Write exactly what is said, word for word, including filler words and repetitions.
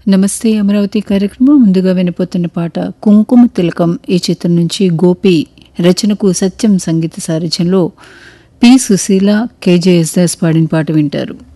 నమస్తే అమరావతి కార్యక్రమం ముందుగా వినపోతున్న పాట కుంకుమ తిలకం ఈ చిత్రం నుంచి గోపి రచనకు సత్యం సంగీత సారథ్యంలో పి సుశీల కెజేఎస్ దాస్ పాడిన పాట వింటారు.